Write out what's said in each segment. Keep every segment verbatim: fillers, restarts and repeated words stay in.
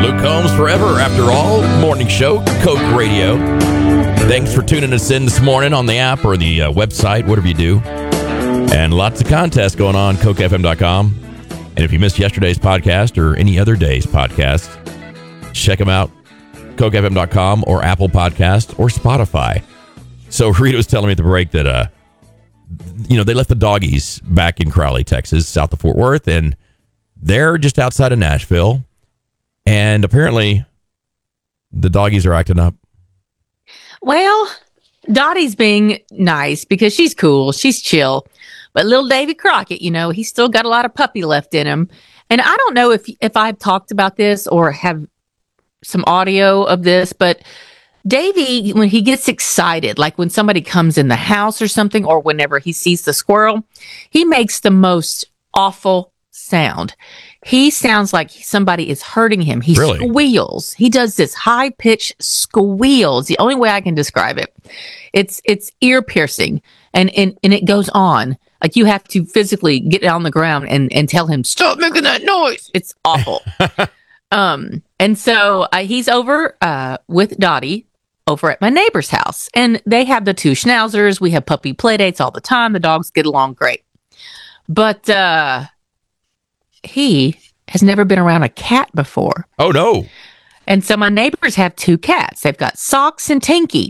Luke Combs forever after all. Morning show, Coke Radio. Thanks for tuning us in this morning on the app or the uh, website, whatever you do. And lots of contests going on, coke f m dot com. And if you missed yesterday's podcast or any other day's podcast, check them out, coke f m dot com or Apple Podcast or Spotify. So Rita was telling me at the break that, uh, you know, they left the doggies back in Crowley, Texas, south of Fort Worth, and they're just outside of Nashville. And apparently the doggies are acting up. Well, Dottie's being nice because she's cool. She's chill. But little Davy Crockett, you know, he's still got a lot of puppy left in him. And I don't know if if I've talked about this or have some audio of this, but Davy, when he gets excited, like when somebody comes in the house or something, or whenever he sees the squirrel, he makes the most awful sound. He sounds like somebody is hurting him. He Really? squeals. He does this high-pitched squeals. The only way I can describe it. It's it's ear-piercing, and, and, and it goes on. Like you have to physically get on the ground and, and tell him, stop making that noise. It's awful. um, and so uh, he's over uh, with Dottie over at my neighbor's house. And they have the two schnauzers. We have puppy play dates all the time. The dogs get along great. But uh, he has never been around a cat before. Oh, no. And so my neighbors have two cats. They've got Socks and Tinky.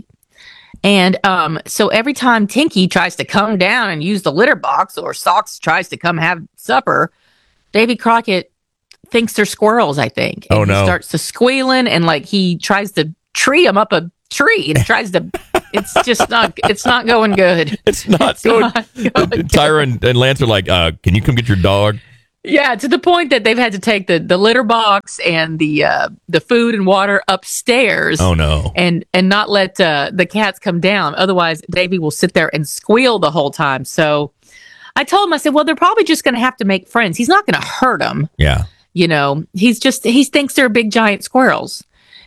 And um, so every time Tinky tries to come down and use the litter box, or Socks tries to come have supper, Davy Crockett thinks they're squirrels, I think. And oh, no. He starts to squealing, and like he tries to tree them up a tree and tries to, it's just not, it's not going good. It's not it's going. Not going Tyra and, and Lance are like, uh, can you come get your dog? Yeah, to the point that they've had to take the, the litter box and the uh, the food and water upstairs. Oh, no. And and not let uh, the cats come down. Otherwise, Davy will sit there and squeal the whole time. So I told him, I said, well, they're probably just going to have to make friends. He's not going to hurt them. Yeah. You know, he's just, he thinks they're big giant squirrels.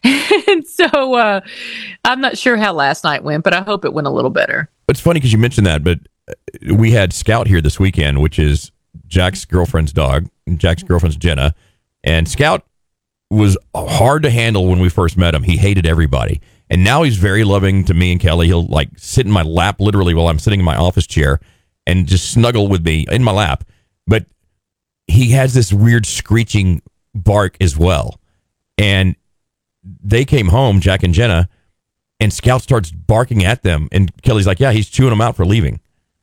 And so uh, I'm not sure how last night went, but I hope it went a little better. It's funny because you mentioned that, but we had Scout here this weekend, which is Jack's girlfriend's dog. Jack's girlfriend's Jenna. And Scout was hard to handle when we first met him. He hated everybody. And now he's very loving to me and Kelly. He'll like sit in my lap literally while I'm sitting in my office chair and just snuggle with me in my lap. But he has this weird screeching bark as well. And they came home, Jack and Jenna, and Scout starts barking at them. And Kelly's like, yeah, he's chewing them out for leaving.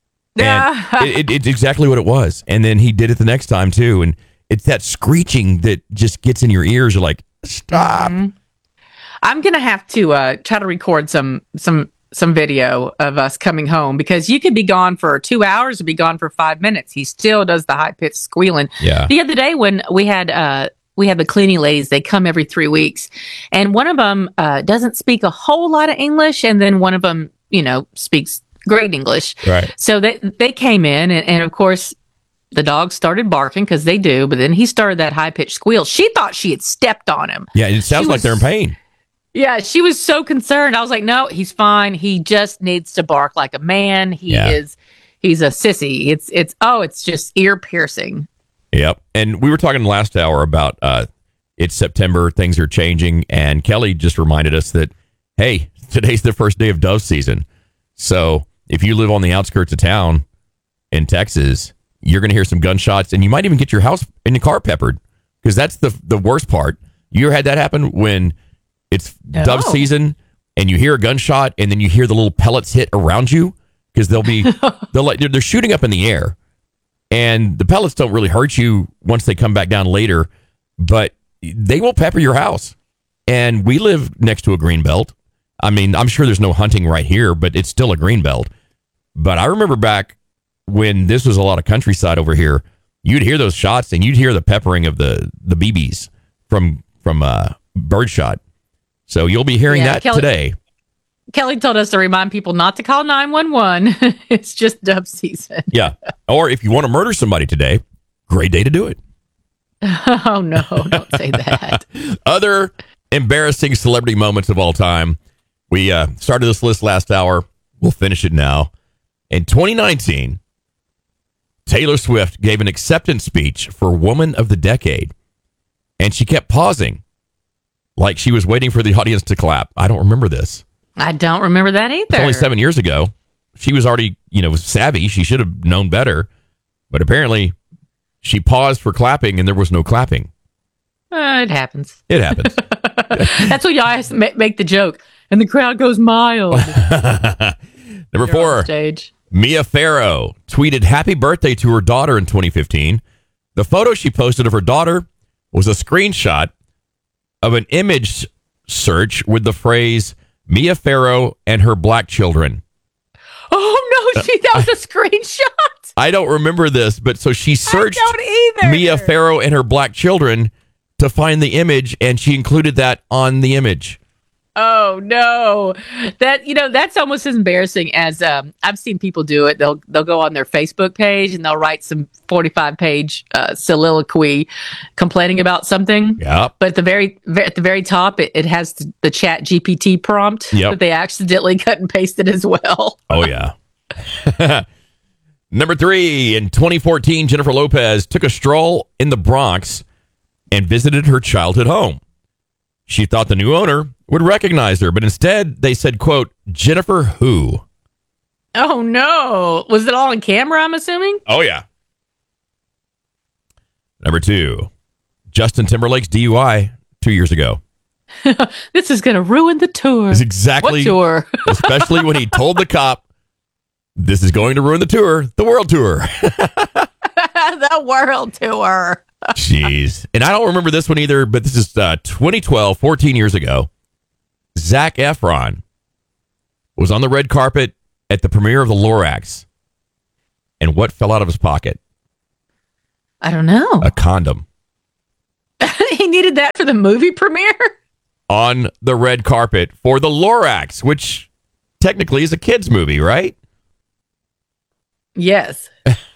And it, it, it's exactly what it was. And then he did it the next time, too. And it's that screeching that just gets in your ears. You're like, stop. Mm-hmm. I'm going to have to uh, try to record some some some video of us coming home, because you could be gone for two hours or be gone for five minutes. He still does the high-pitched squealing. Yeah. The other day when we had uh, we have the cleaning ladies, they come every three weeks. And one of them uh, doesn't speak a whole lot of English. And then one of them, you know, speaks great English. Right. So they, they came in, and, and of course, the dog started barking, because they do. But then he started that high-pitched squeal. She thought she had stepped on him. Yeah, it sounds She like was- they're in pain. Yeah, she was so concerned. I was like, no, he's fine. He just needs to bark like a man. He Yeah. is, he's a sissy. It's, it's, oh, it's just ear piercing. Yep. And we were talking last hour about uh, it's September, things are changing. And Kelly just reminded us that, hey, today's the first day of dove season. So if you live on the outskirts of town in Texas, you're going to hear some gunshots, and you might even get your house and your car peppered, because that's the the worst part. You ever had that happen when it's No. dove season and you hear a gunshot and then you hear the little pellets hit around you? Because they'll be they'll like they're, they're shooting up in the air, and the pellets don't really hurt you once they come back down later, but they will pepper your house. And we live next to a green belt. I mean, I'm sure there's no hunting right here, but it's still a green belt. But I remember back when this was a lot of countryside over here, you'd hear those shots and you'd hear the peppering of the the B Bs from from uh, birdshot. So you'll be hearing Yeah, that Kelly- today. Kelly told us to remind people not to call nine one one. It's just dove season. Yeah. Or if you want to murder somebody today, great day to do it. Oh, no, don't say that. Other embarrassing celebrity moments of all time. We uh, started this list last hour. We'll finish it now. In twenty nineteen, Taylor Swift gave an acceptance speech for Woman of the Decade, and she kept pausing like she was waiting for the audience to clap. I don't remember this. I don't remember that either. It's only seven years ago. She was already, you know, savvy. She should have known better. But apparently, she paused for clapping, and there was no clapping. Uh, it happens. It happens. That's what you always ma- make the joke. And the crowd goes mild. Number four, stage. Mia Farrow tweeted happy birthday to her daughter in twenty fifteen. The photo she posted of her daughter was a screenshot of an image search with the phrase Mia Farrow and her black children. Oh, no, she, that was a screenshot. I don't remember this, but so she searched I don't either. Mia Farrow and her black children to find the image, and she included that on the image. Oh no, that you know that's almost as embarrassing as um, I've seen people do it. They'll they'll go on their Facebook page and they'll write some forty-five page uh, soliloquy complaining about something. Yeah. But at the very at the very top, it, it has the, the Chat G P T prompt Yep. that they accidentally cut and pasted as well. Oh yeah. Number three, in twenty fourteen, Jennifer Lopez took a stroll in the Bronx and visited her childhood home. She thought the new owner would recognize her, but instead they said, quote, Jennifer who? Oh no. Was it all on camera, I'm assuming? Oh, yeah. Number two, Justin Timberlake's D U I two years ago. This is going to ruin the tour. Is exactly, What tour? especially when he told the cop, this is going to ruin the tour, the world tour. The world tour. Jeez. And I don't remember this one either, but this is uh, twenty twelve, fourteen years ago. Zac Efron was on the red carpet at the premiere of The Lorax. And what fell out of his pocket? I don't know. A condom. He needed that for the movie premiere? On the red carpet for The Lorax, which technically is a kid's movie, right? Yes.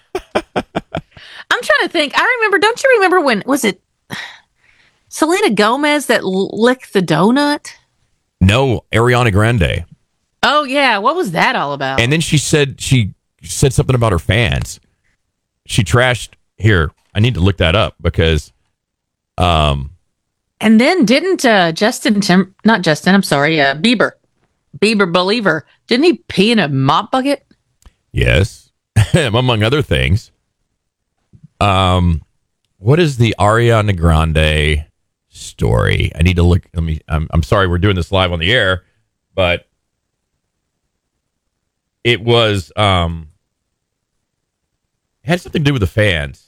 I'm trying to think. I remember, don't you remember when, was it Selena Gomez that licked the donut? No, Ariana Grande. Oh, yeah. What was that all about? And then she said, she said something about her fans. She trashed, here, I need to look that up because, um, and then didn't uh, Justin, Tim, not Justin, I'm sorry, uh, Bieber, Bieber Believer, didn't he pee in a mop bucket? yes, among other things. Um, what is the Ariana Grande story? I need to look. Let me. I'm, I'm sorry, we're doing this live on the air, but it was um it had something to do with the fans.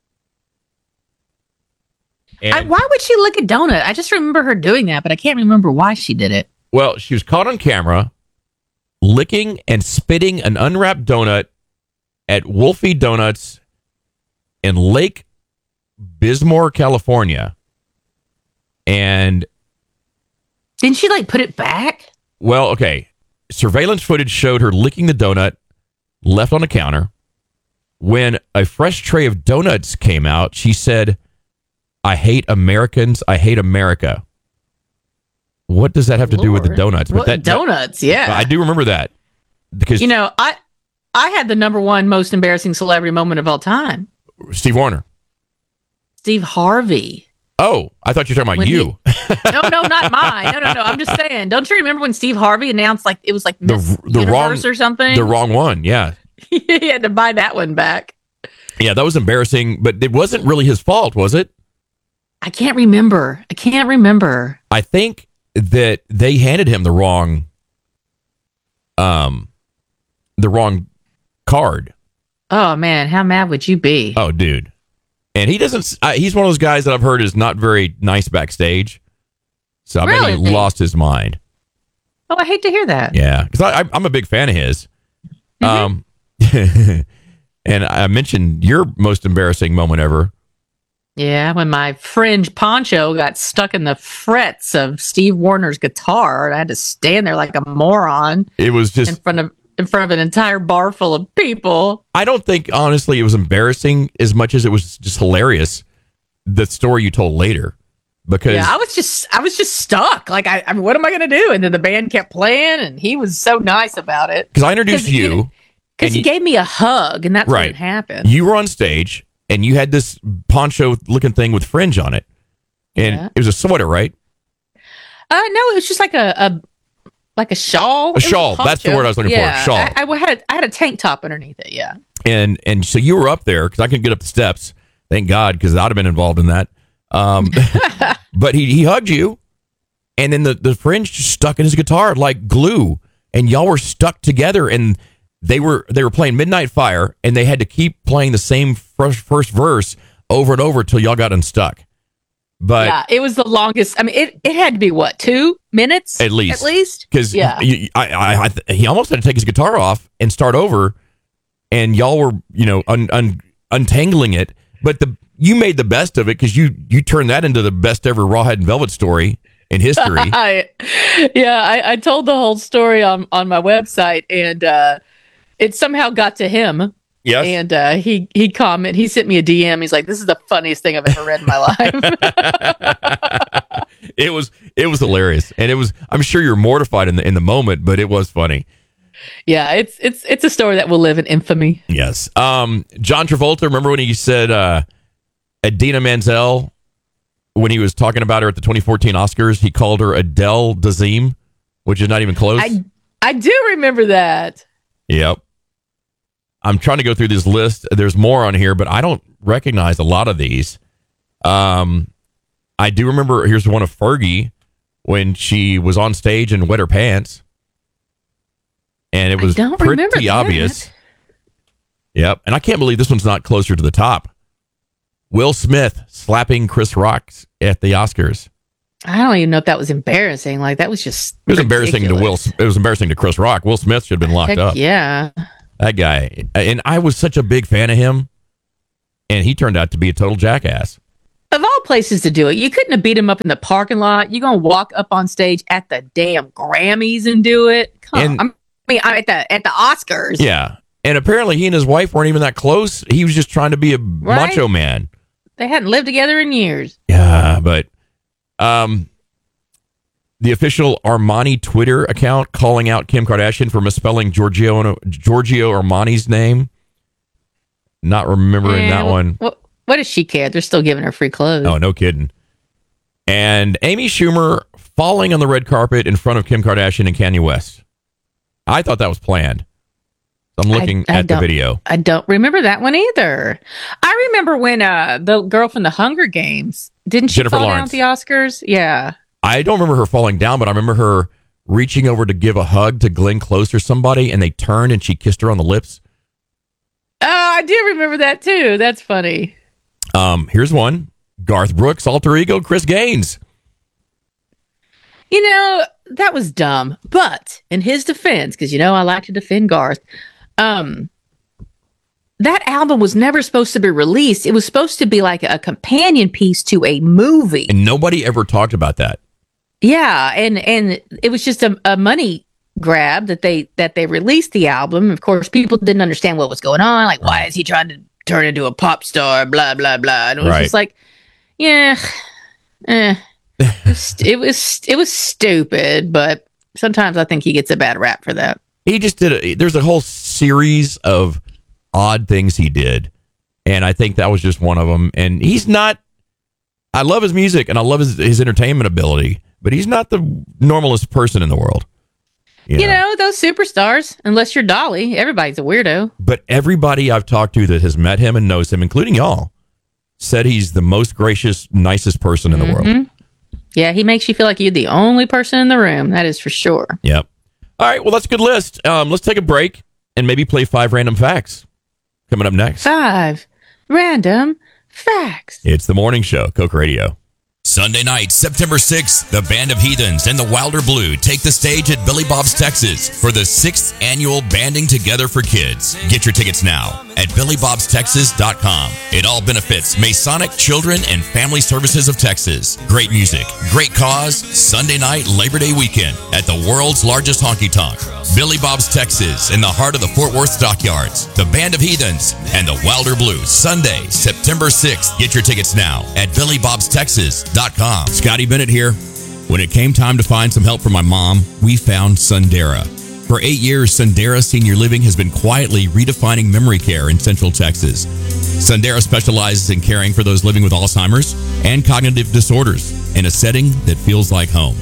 And, I, why would she lick a donut? I just remember her doing that, but I can't remember why she did it. well, she was caught on camera licking and spitting an unwrapped donut at Wolfie Donuts in Lake Bismore, California. And, Didn't she like put it back? well, okay. Surveillance footage showed her licking the donut left on the counter. When a fresh tray of donuts came out, she said, I hate Americans. I hate America. What does that have to do with the Lord. donuts? What, that donuts, yeah. I do remember that because You know, I I had the number one most embarrassing celebrity moment of all time. Steve Warner. Steve Harvey. Oh, I thought you were talking about When you. No, no, not mine. No, no, no. I'm just saying. Don't you remember when Steve Harvey announced like it was like The- Miss the Universe wrong- or something? the wrong one. Yeah. He had to buy that one back. Yeah, that was embarrassing, but it wasn't really his fault, was it? I can't remember. I can't remember. I think that they handed him the wrong um the wrong card. Oh man, how mad would you be? Oh, dude. And he doesn't uh, he's one of those guys that I've heard is not very nice backstage. So I bet he Really? lost his mind. Oh, I hate to hear that. Yeah, because I, I, I'm a big fan of his. Um, and I mentioned your most embarrassing moment ever. Yeah, when my fringe poncho got stuck in the frets of Steve Warner's guitar, and I had to stand there like a moron It was in just, front of in front of an entire bar full of people. I don't think, honestly, it was embarrassing as much as it was just hilarious, the story you told later. Because, Yeah, I was just I was just stuck. Like, I, I mean, what am I going to do? And then the band kept playing, and he was so nice about it. because I introduced 'Cause, you you, know, Because and he you- gave me a hug, and that's Right. what happened. you were on stage, and you had this poncho looking thing with fringe on it. And Yeah. it was a sweater, right? Uh, no, it was just like a, a like a shawl. A shawl. That's the word I was looking yeah, for. Shawl. I, I had I had a tank top underneath it. Yeah. And and so you were up there because I couldn't get up the steps. Thank God, because I'd have been involved in that. Um, but he he hugged you, and then the the fringe just stuck in his guitar like glue, and y'all were stuck together. And they were they were playing Midnight Fire, and they had to keep playing the same first, first verse over and over till y'all got unstuck. But yeah, it was the longest. I mean, it, it had to be what, two minutes at least, at least, because yeah, I, I, I, he almost had to take his guitar off and start over, and y'all were, you know, un, un, untangling it. But the you made the best of it because you you turned that into the best ever Rawhide and Velvet story in history. I, yeah, I, I told the whole story on on my website, and uh, it somehow got to him. Yes. And uh, he he commented, he sent me a D M. He's like, "This is the funniest thing I've ever read in my life." It was it was hilarious, and it was. I'm sure you're mortified in the in the moment, but it was funny. Yeah, it's it's it's a story that will live in infamy. Yes. Um, John Travolta. Remember when he said uh, Idina Menzel when he was talking about her at the twenty fourteen Oscars? He called her Adele Dazeem, which is not even close. I I do remember that. Yep. I'm trying to go through this list. There's more on here, but I don't recognize a lot of these. Um, I do remember, here's one of Fergie when she was on stage and wet her pants. And it was pretty obvious. Yep. And I can't believe this one's not closer to the top. Will Smith slapping Chris Rock at the Oscars. I don't even know if that was embarrassing. Like, that was just It was ridiculous. embarrassing to Will. It was embarrassing to Chris Rock. Will Smith should have been locked Heck up. Yeah. That guy. And I was such a big fan of him. And he turned out to be a total jackass. Of all places to do it, you couldn't have beat him up in the parking lot. You're going to walk up on stage at the damn Grammys and do it? Come and, on. I mean, at the, at the Oscars. Yeah. And apparently he and his wife weren't even that close. He was just trying to be a right? macho man. They hadn't lived together in years. Yeah, but um, the official Armani Twitter account calling out Kim Kardashian for misspelling Giorgio Giorgio Armani's name. Not remembering and that what, one. What, what does she care? They're still giving her free clothes. Oh, no kidding. And Amy Schumer falling on the red carpet in front of Kim Kardashian and Kanye West. I thought that was planned. I'm looking I, I at the video. I don't remember that one either. I remember when uh, the girl from the Hunger Games, didn't she Jennifer fall Lawrence. down at the Oscars? Yeah. I don't remember her falling down, but I remember her reaching over to give a hug to Glenn Close or somebody, and they turned and she kissed her on the lips. Oh, I do remember that too. That's funny. Um, here's one. Garth Brooks' alter ego, Chris Gaines. You know, that was dumb. But in his defense, because you know I like to defend Garth, um, that album was never supposed to be released. It was supposed to be like a companion piece to a movie. And nobody ever talked about that. Yeah, and and it was just a, a money grab that they that they released the album. Of course, people didn't understand what was going on. Like, why is he trying to turn into a pop star? Blah blah blah. And it was right. just like, yeah, eh. it, was, it was it was stupid. But sometimes I think he gets a bad rap for that. He just did. A, there's a whole series of odd things he did, and I think that was just one of them. And he's not. I love his music and I love his, his entertainment ability, but he's not the normalest person in the world. You, you know? know, those superstars, unless you're Dolly, everybody's a weirdo. But everybody I've talked to that has met him and knows him, including y'all, said he's the most gracious, nicest person in the mm-hmm. world. Yeah, he makes you feel like you're the only person in the room. That is for sure. Yep. All right, well, that's a good list. Um, let's take a break and maybe play five random facts. Coming up next. Five random facts. It's the morning show, Coke Radio. Sunday night, September sixth, the Band of Heathens and the Wilder Blue take the stage at Billy Bob's Texas for the sixth annual Banding Together for Kids. Get your tickets now at billy bobs texas dot com. It all benefits Masonic Children and Family Services of Texas. Great music, great cause, Sunday night, Labor Day weekend at the world's largest honky tonk. Billy Bob's Texas in the heart of the Fort Worth Stockyards. The Band of Heathens and the Wilder Blue, Sunday, September sixth. Get your tickets now at billy bobs texas dot com. Scotty Bennett here. When it came time to find some help for my mom, we found Sundera. For eight years, Sundera Senior Living has been quietly redefining memory care in Central Texas. Sundera specializes in caring for those living with Alzheimer's and cognitive disorders in a setting that feels like home.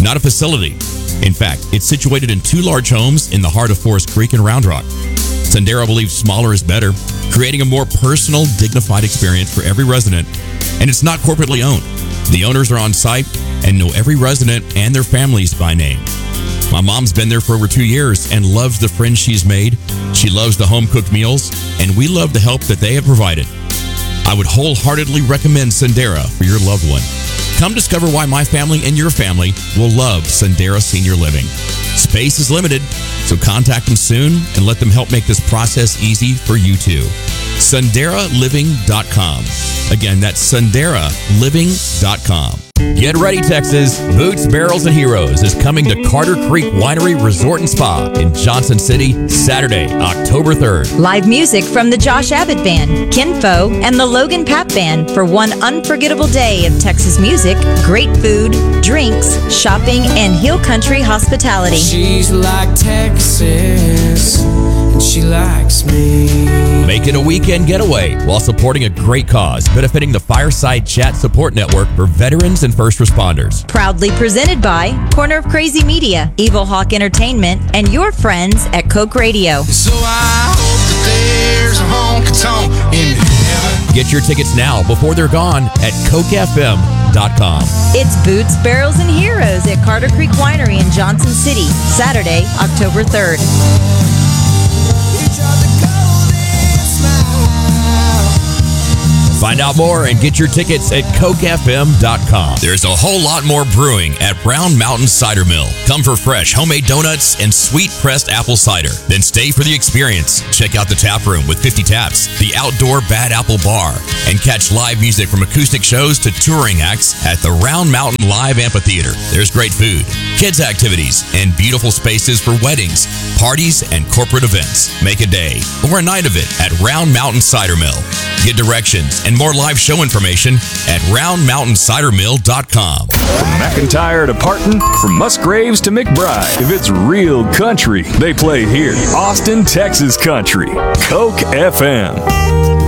not a facility. In fact, it's situated in two large homes in the heart of Forest Creek and Round Rock. Sendero believes smaller is better, creating a more personal, dignified experience for every resident, and it's not corporately owned. The owners are on site and know every resident and their families by name. My mom's been there for over two years and loves the friends she's made. She loves the home-cooked meals, and we love the help that they have provided. I would wholeheartedly recommend Sendero for your loved one. Come discover why my family and your family will love Sendero Senior Living. Space is limited, so contact them soon and let them help make this process easy for you too. Sendera Living dot com. Again, that's Sendera Living dot com. Get ready, Texas. Boots, Barrels, and Heroes is coming to Carter Creek Winery Resort and Spa in Johnson City, Saturday, October third. Live music from the Josh Abbott Band, Kinfo, and the Logan Papp Band for one unforgettable day of Texas music, great food, drinks, shopping, and hill country hospitality. She's like Texas, and she likes me. Make it a weekend getaway while supporting a great cause benefiting the Fireside Chat Support Network for veterans and first responders. Proudly presented by Corner of Crazy Media, Evil Hawk Entertainment, and your friends at Coke Radio. So I hope that there's a honky-tonk in heaven. Get your tickets now before they're gone at coke f m dot com. It's Boots, Barrels, and Heroes at Carter Creek Winery in Johnson City, Saturday, October third. Find out more and get your tickets at coke f m dot com. There's a whole lot more brewing at Brown Mountain Cider Mill. Come for fresh homemade donuts and sweet pressed apple cider. Then stay for the experience. Check out the tap room with fifty taps, the outdoor Bad Apple Bar, and catch live music from acoustic shows to touring acts at the Round Mountain Live Amphitheater. There's great food, kids activities, and beautiful spaces for weddings, parties, and corporate events. Make a day or a night of it at Round Mountain Cider Mill. Get directions and more live show information at round mountain cider mill dot com. From McIntyre to Parton, from Musgraves to McBride. If it's real country, they play here. Austin, Texas country. Coke F M.